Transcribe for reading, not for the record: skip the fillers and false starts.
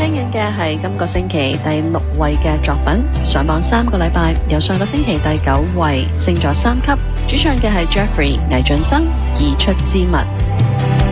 聽緊嘅係今個星期第6位嘅作品，上榜3個禮拜，由上個星期第9位升咗3級，主唱嘅係 Jeffrey 魏浚笙，《而出之物》。